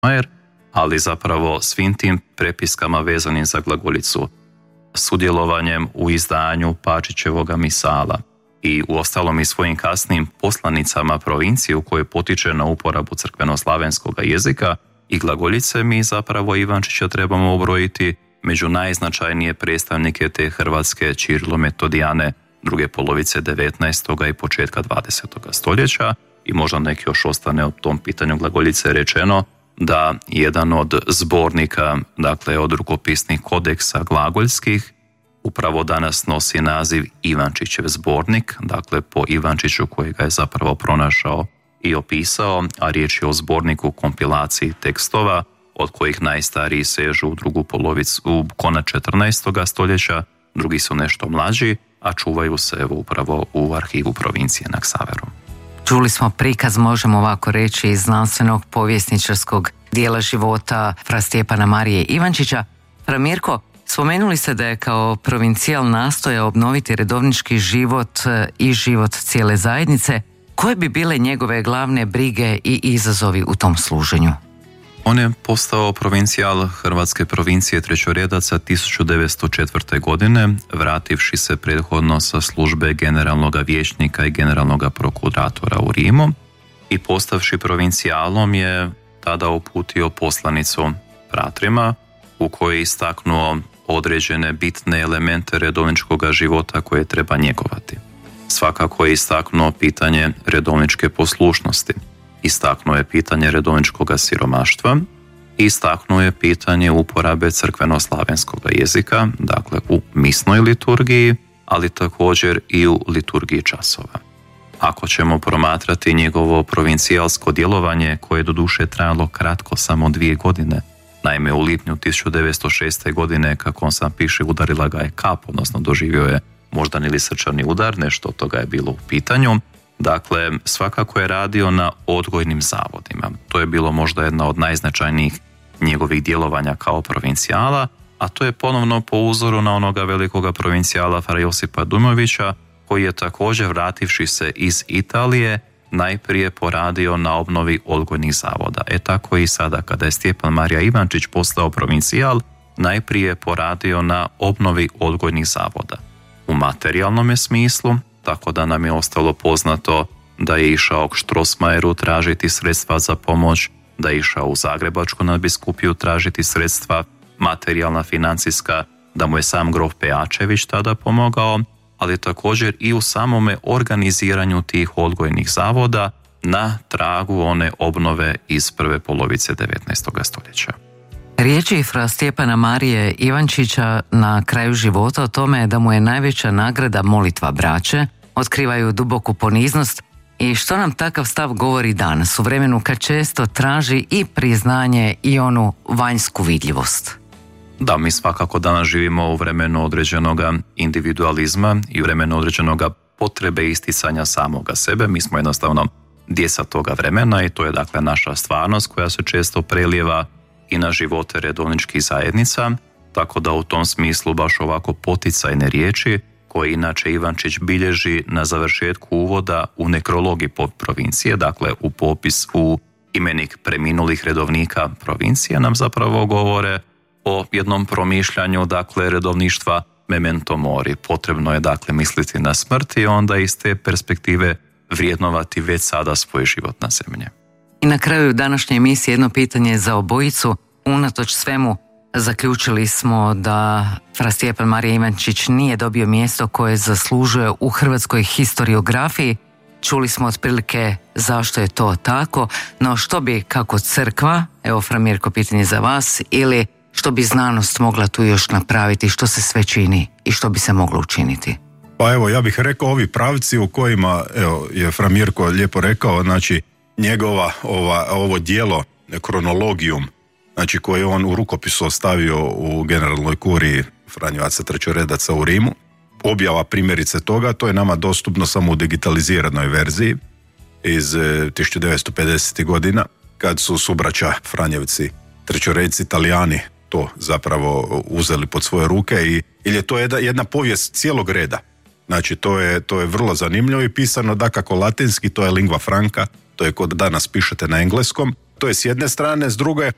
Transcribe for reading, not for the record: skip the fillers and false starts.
Strossmayer, ali zapravo svim tim prepiskama vezanim za glagoljicu, sudjelovanjem u izdanju Pačićevoga misala i uostalom i svojim kasnim poslanicama provincije u kojoj potiče na uporabu crkveno-slavenskog jezika i glagoljice, mi zapravo Ivančića trebamo ubrojiti među najznačajnije predstavnike te hrvatske ćirilometodijane druge polovice 19. i početka 20. stoljeća. I možda neki još ostane o tom pitanju glagoljice rečeno da jedan od zbornika, dakle od rukopisnih kodeksa glagoljskih, upravo danas nosi naziv Ivančićev zbornik, dakle po Ivančiću koji ga je zapravo pronašao i opisao, a riječ je o zborniku kompilaciji tekstova od kojih najstariji sežu u drugu polovicu, u konac 14. stoljeća, drugi su nešto mlađi, a čuvaju se evo upravo u arhivu provincije na Ksaveru. Čuli smo prikaz, možemo ovako reći, iz znanstvenog povjesničarskog dijela života fra Stjepana Marije Ivančića. Fra Mirko, spomenuli ste da je kao provincijal nastojao obnoviti redovnički život i život cijele zajednice. Koje bi bile njegove glavne brige i izazovi u tom služenju? On je postao provincijal Hrvatske provincije trećoredaca 1904. godine, vrativši se prethodno sa službe generalnog vijećnika i generalnog prokuratora u Rimu, i postavši provincijalom je tada uputio poslanicu fratrima u kojoj je istaknuo određene bitne elemente redovničkog života koje treba njegovati. Svakako je istaknuo pitanje redovničke poslušnosti, istaknuo je pitanje redovničkog siromaštva, istaknuo je pitanje uporabe crkveno-slavenskog jezika, dakle u misnoj liturgiji, ali također i u liturgiji časova. Ako ćemo promatrati njegovo provincijalsko djelovanje, koje je doduše trajalo kratko, samo 2 godine, naime u lipnju 1906. godine, kako on sam piše, udarila ga je kap, odnosno doživio je moždani ili srčani udar, nešto od toga je bilo u pitanju. Dakle, svakako je radio na odgojnim zavodima. To je bilo možda jedna od najznačajnijih njegovih djelovanja kao provincijala, a to je ponovno po uzoru na onoga velikoga provincijala fra Josipa Dujmovića, koji je također, vrativši se iz Italije, najprije poradio na obnovi odgojnih zavoda. Tako i sada, kada je Stjepan Marija Ivančić postao provincijal, najprije poradio na obnovi odgojnih zavoda. U materijalnom smislu, tako da nam je ostalo poznato da je išao k Strossmayeru tražiti sredstva za pomoć, da je išao u Zagrebačku nadbiskupiju tražiti sredstva materijalna, financijska, da mu je sam grof Pejačević tada pomogao, ali također i u samome organiziranju tih odgojnih zavoda na tragu one obnove iz prve polovice 19. stoljeća. Riječi fra Stjepana Marije Ivančića na kraju života o tome da mu je najveća nagrada molitva braće, otkrivaju duboku poniznost. I što nam takav stav govori danas, u vremenu kad često traži i priznanje i onu vanjsku vidljivost? Da, mi svakako danas živimo u vremenu određenog individualizma i u vremenu određenog potrebe isticanja samoga sebe. Mi smo jednostavno djeca toga vremena i to je dakle naša stvarnost koja se često prelijeva i na živote redovničkih zajednica, tako da u tom smislu baš ovako poticajne riječi koje inače Ivančić bilježi na završetku uvoda u nekrologiji provincije, dakle u popis u imenik preminulih redovnika provincije, nam zapravo govore o jednom promišljanju, dakle, redovništva memento mori. Potrebno je, dakle, misliti na smrt i onda iz te perspektive vrijednovati već sada svoj život na zemlji. I na kraju današnje emisije jedno pitanje za obojicu. Unatoč svemu zaključili smo da fra Stjepan Marija Ivančić nije dobio mjesto koje zaslužuje u hrvatskoj historiografiji. Čuli smo otprilike zašto je to tako, no što bi kako crkva, evo fra Mirko, pitanje za vas, ili što bi znanost mogla tu još napraviti, što se sve čini i što bi se moglo učiniti? Pa evo, ja bih rekao ovi pravci u kojima, evo, je fra Mirko lijepo rekao, znači njegova ovo djelo, kronologijum, znači koje on u rukopisu ostavio u generalnoj kuriji Franjevaca trećoredaca u Rimu. Objava primjerice toga, to je nama dostupno samo u digitaliziranoj verziji iz 1950. godina, kad su subraća Franjevci trećoredci Italijani to zapravo uzeli pod svoje ruke ili je to jedna povijest cijelog reda. Znači to je vrlo zanimljivo i pisano dakako latinski, to je lingua franca, to je kod danas pišete na engleskom. To je s jedne strane, s druge